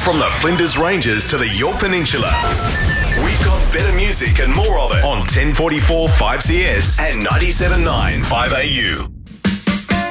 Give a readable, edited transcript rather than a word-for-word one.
From the Flinders Ranges to the Yorke Peninsula. We've got better music and more of it on 1044 5CS and 97.9 5AU.